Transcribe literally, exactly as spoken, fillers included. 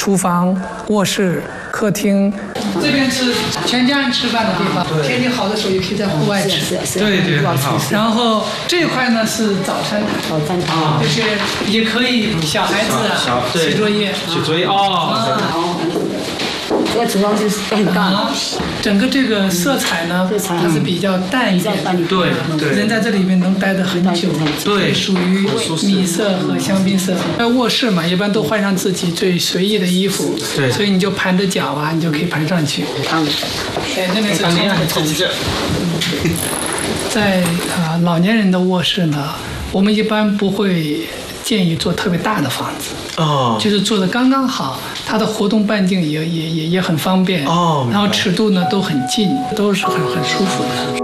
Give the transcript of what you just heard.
厨房、卧室、客厅。这边是全家人吃饭的地方，天气好的时候也可以在户外吃。 对对，很好。 然后这一块呢是早餐早餐啊， 就是也可以小孩子啊写作业， 写作业哦。 这个厨房就是很大， 整个这个色彩呢，它是比较淡一点， 对对， 人在这里面能待得很久， 对， 属于米色和香槟色。在卧室嘛，一般都换上自己最随意的衣服， 对， 所以你就盘着脚啊，你就可以盘上去。对，那边是窗户。在啊、呃、老年人的卧室呢，我们一般不会建议做特别大的房子。 哦， 就是做的刚刚好，它的活动半径也也也也很方便哦，然后尺度呢都很近，都是很很舒服的。